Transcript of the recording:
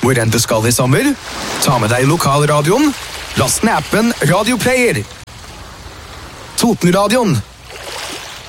Hvor enn du skal i sommer, ta med deg lokalradioen, last ned appen Radio Player. Totenradioen